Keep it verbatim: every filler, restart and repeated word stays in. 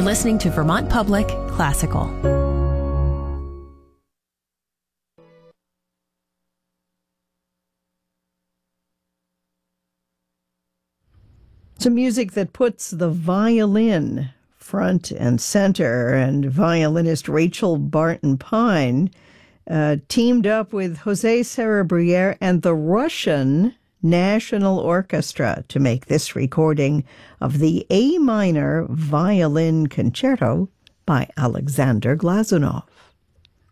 listening to Vermont Public Classical. It's music that puts the violin front and center, and violinist Rachel Barton Pine uh, teamed up with Jose Serebriere and the Russian National Orchestra to make this recording of the A minor violin concerto by Alexander Glazunov.